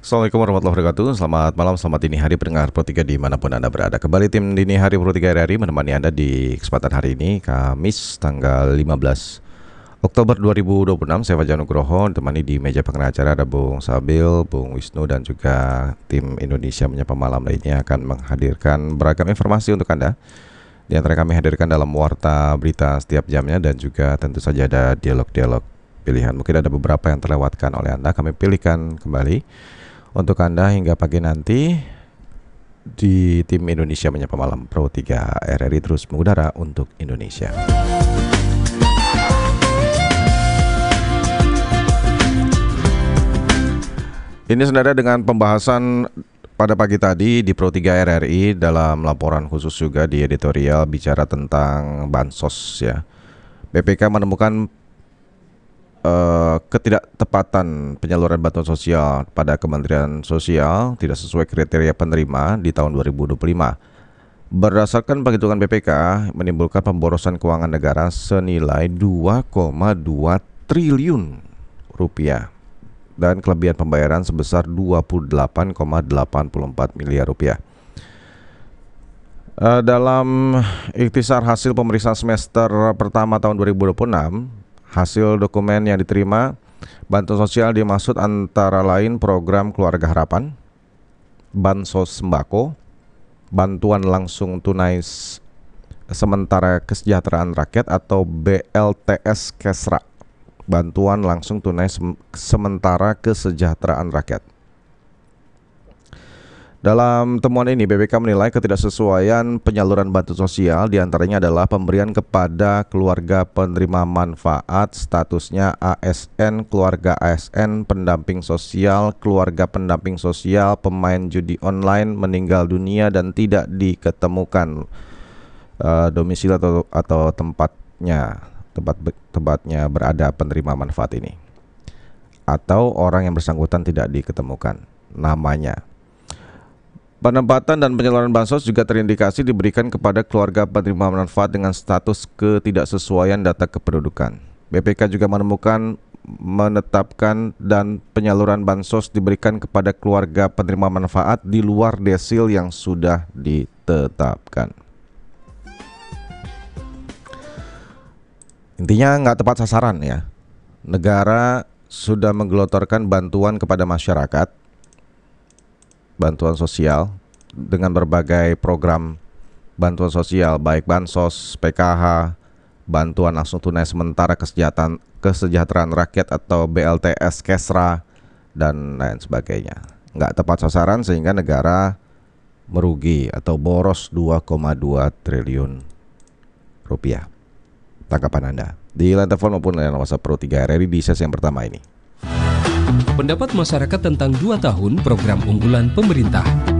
Assalamualaikum warahmatullahi wabarakatuh. Selamat malam, selamat dini hari pendengar Pro 3 dimanapun Anda berada. Kembali tim Dini Hari Pro 3 RRI menemani Anda di kesempatan hari ini, Kamis tanggal 15 Oktober 2026. Saya Fajar Nugroho, ditemani di meja pengarah acara ada Bung Sabil, Bung Wisnu, dan juga tim Indonesia Menyapa Malam lainnya akan menghadirkan beragam informasi untuk Anda. Di antara kami hadirkan dalam warta berita setiap jamnya, dan juga tentu saja ada dialog-dialog pilihan. Mungkin ada beberapa yang terlewatkan oleh Anda, kami pilihkan kembali untuk Anda hingga pagi nanti. Di tim Indonesia Menyapa Malam Pro 3 RRI terus mengudara untuk Indonesia. Ini senada dengan pembahasan pada pagi tadi di Pro 3 RRI dalam laporan khusus juga di editorial bicara tentang bansos ya. BPK menemukan ketidaktepatan penyaluran bantuan sosial pada Kementerian Sosial tidak sesuai kriteria penerima di tahun 2025. Berdasarkan perhitungan BPK, menimbulkan pemborosan keuangan negara senilai 2,2 triliun rupiah dan kelebihan pembayaran sebesar 28,84 miliar rupiah. Dalam ikhtisar hasil pemeriksaan semester pertama tahun 2026, hasil dokumen yang diterima, bantuan sosial dimaksud antara lain program Keluarga Harapan, bansos sembako, bantuan langsung tunai sementara kesejahteraan rakyat atau BLTS Kesra, bantuan langsung tunai sementara kesejahteraan rakyat. Dalam temuan ini, BPK menilai ketidaksesuaian penyaluran bantuan sosial diantaranya adalah pemberian kepada keluarga penerima manfaat statusnya ASN, keluarga ASN, pendamping sosial, keluarga pendamping sosial, pemain judi online meninggal dunia dan tidak diketemukan domisili atau tempatnya berada penerima manfaat ini, atau orang yang bersangkutan tidak diketemukan namanya. Penempatan dan penyaluran bansos juga terindikasi diberikan kepada keluarga penerima manfaat dengan status ketidaksesuaian data kependudukan. BPK juga menetapkan dan penyaluran bansos diberikan kepada keluarga penerima manfaat di luar desil yang sudah ditetapkan. Intinya nggak tepat sasaran ya. Negara sudah menggelontorkan bantuan kepada masyarakat, bantuan sosial dengan berbagai program bantuan sosial, baik bansos, PKH, bantuan langsung tunai sementara kesejahteraan rakyat atau BLTS Kesra dan lain sebagainya. Nggak tepat sasaran sehingga negara merugi atau boros 2,2 triliun rupiah. Tanggapan Anda di line telepon maupun line WhatsApp Pro 3 RRI di sesi yang pertama ini. Pendapat masyarakat tentang 2 tahun program unggulan pemerintah.